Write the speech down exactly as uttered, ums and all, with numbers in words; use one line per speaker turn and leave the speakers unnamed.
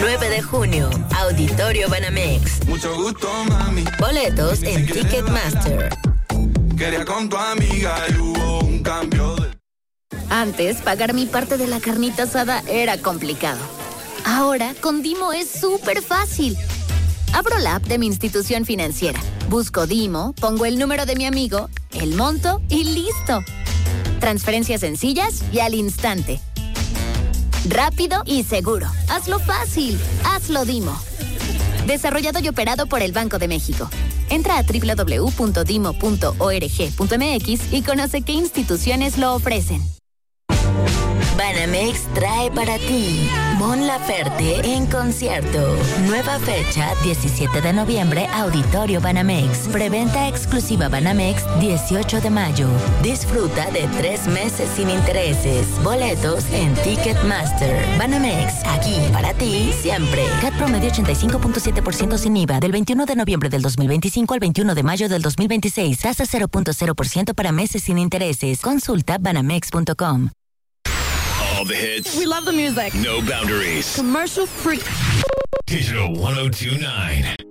nueve de junio, Auditorio Banamex.
Mucho gusto, mami.
Boletos en Ticketmaster.
Quería con tu amiga y hubo un cambio de...
Antes, pagar mi parte de la carnita asada era complicado. Ahora, con Dimo es súper fácil. Abro la app de mi institución financiera, busco Dimo, pongo el número de mi amigo, el monto y listo. Transferencias sencillas y al instante. Rápido y seguro. Hazlo fácil. Hazlo Dimo. Desarrollado y operado por el Banco de México. Entra a doble u doble u doble u punto dimo punto org punto m x y conoce qué instituciones lo ofrecen.
Banamex trae para ti Mon Laferte en concierto. Nueva fecha, diecisiete de noviembre, Auditorio Banamex. Preventa exclusiva Banamex, dieciocho de mayo. Disfruta de tres meses sin intereses. Boletos en Ticketmaster. Banamex, aquí para ti siempre. C A T promedio ochenta y cinco punto siete por ciento sin I V A del veintiuno de noviembre del dos mil veinticinco al veintiuno de mayo del dos mil veintiséis. Tasa cero punto cero por ciento para meses sin intereses. Consulta banamex punto com.
All the hits.
We love the music.
No boundaries.
Commercial free.
Digital one oh two nine.